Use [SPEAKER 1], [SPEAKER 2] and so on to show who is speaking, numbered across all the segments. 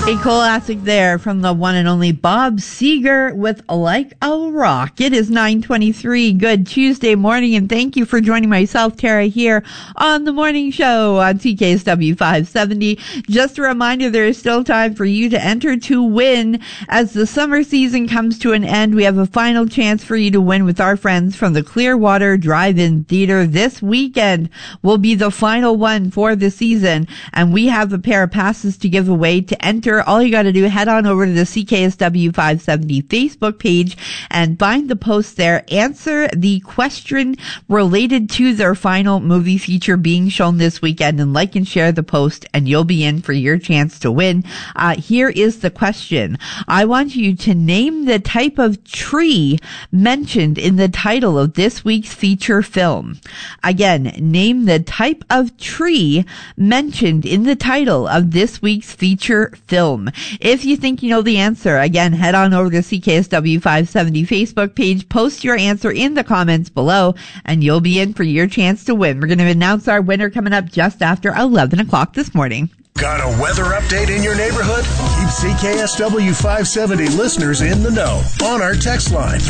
[SPEAKER 1] A classic there from the one and only Bob Seger with Like a Rock. It is 9:23. Good Tuesday morning, and thank you for joining myself, Tara, here on the morning show on CKSW 570. Just a reminder, there is still time for you to enter to win. As the summer season comes to an end, we have a final chance for you to win with our friends from the Clearwater Drive-In Theater. This weekend will be the final one for the season, and we have a pair of passes to give away. To enter, all you got to do, head on over to the CKSW 570 Facebook page and find the post there. Answer the question related to their final movie feature being shown this weekend, and like and share the post, and you'll be in for your chance to win. Here is the question. I want you to name the type of tree mentioned in the title of this week's feature film. Again, name the type of tree mentioned in the title of this week's feature film. If you think you know the answer, again, head on over to CKSW 570 Facebook page, post your answer in the comments below, and you'll be in for your chance to win. We're going to announce our winner coming up just after 11 o'clock this morning.
[SPEAKER 2] Got a weather update in your neighborhood? Keep CKSW 570 listeners in the know on our text line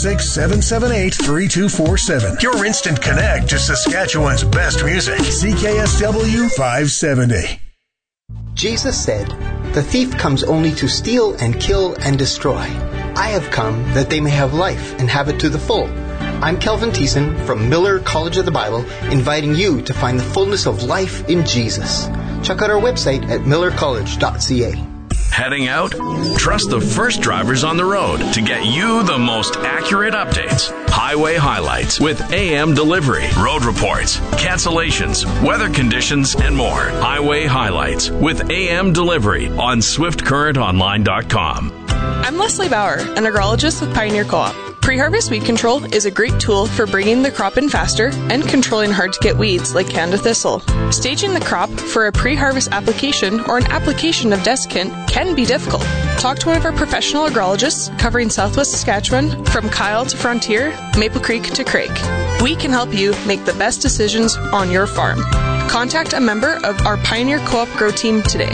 [SPEAKER 2] 306-778-3247. Your instant connect to Saskatchewan's best music. CKSW 570.
[SPEAKER 3] Jesus said, "The thief comes only to steal and kill and destroy. I have come that they may have life and have it to the full." I'm Kelvin Thiessen from Miller College of the Bible, inviting you to find the fullness of life in Jesus. Check out our website at millercollege.ca.
[SPEAKER 4] Heading out? Trust the first drivers on the road to get you the most accurate updates. Highway highlights with AM delivery, road reports, cancellations, weather conditions, and more. Highway highlights with AM delivery on SwiftCurrentOnline.com.
[SPEAKER 5] I'm Leslie Bauer, an agrologist with Pioneer Co-op. Pre-harvest weed control is a great tool for bringing the crop in faster and controlling hard-to-get weeds like Canada thistle. Staging the crop for a pre-harvest application or an application of desiccant can be difficult. Talk to one of our professional agrologists covering Southwest Saskatchewan from Kyle to Frontier, Maple Creek to Craig. We can help you make the best decisions on your farm. Contact a member of our Pioneer Co-op Grow Team today.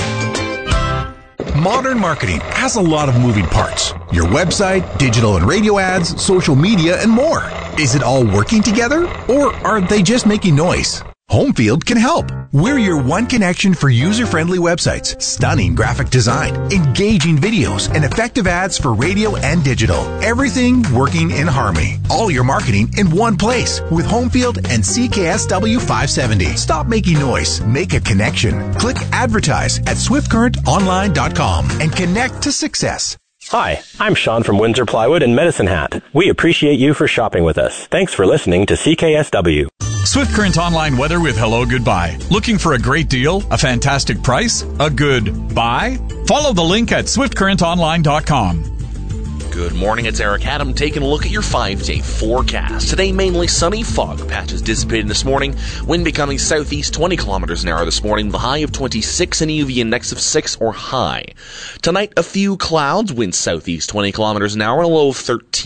[SPEAKER 6] Modern marketing has a lot of moving parts. Your website, digital and radio ads, social media, and more. Is it all working together, or are they just making noise? Homefield can help. We're your one connection for user-friendly websites, stunning graphic design, engaging videos, and effective ads for radio and digital. Everything working in harmony. All your marketing in one place with Homefield and CKSW 570. Stop making noise. Make a connection. Click advertise at SwiftCurrentOnline.com and connect to success.
[SPEAKER 7] Hi, I'm Sean from Windsor Plywood and Medicine Hat. We appreciate you for shopping with us. Thanks for listening to CKSW.
[SPEAKER 8] Swift Current Online weather with Hello Goodbye. Looking for a great deal? A fantastic price? A good buy? Follow the link at SwiftCurrentOnline.com.
[SPEAKER 9] Good morning, it's Eric Adam taking a look at your 5-day forecast. Today, mainly sunny, fog patches dissipating this morning, wind becoming southeast 20 kilometers an hour this morning, the high of 26 and UV index of 6 or high. Tonight, a few clouds, wind southeast 20 kilometers an hour, a low of 13.